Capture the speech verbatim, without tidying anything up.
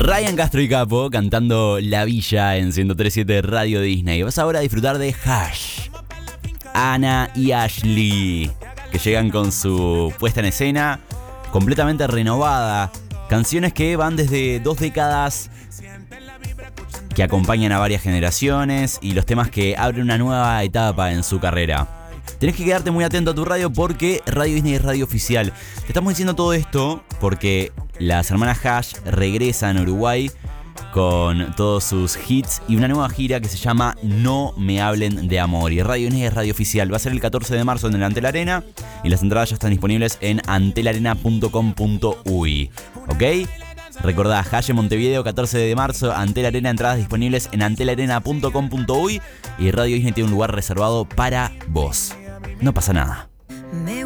Ryan Castro y Capo cantando La Villa en ciento tres punto siete Radio Disney. Vas ahora a disfrutar de Hash, Ana y Ashley, que llegan con su puesta en escena completamente renovada. Canciones que van desde dos décadas, que acompañan a varias generaciones, y los temas que abren una nueva etapa en su carrera. Tenés que quedarte muy atento a tu radio porque Radio Disney es radio oficial. Te estamos diciendo todo esto porque las hermanas Hash regresan a Uruguay con todos sus hits y una nueva gira que se llama No Me Hablen de Amor. Y Radio Disney es radio oficial. Va a ser el catorce de marzo en el Antel Arena y las entradas ya están disponibles en antelarena punto com punto uy. ¿Ok? Recordá, Hash en Montevideo, catorce de marzo, Antel Arena, entradas disponibles en antelarena punto com punto uy, y Radio Disney tiene un lugar reservado para vos. No pasa nada.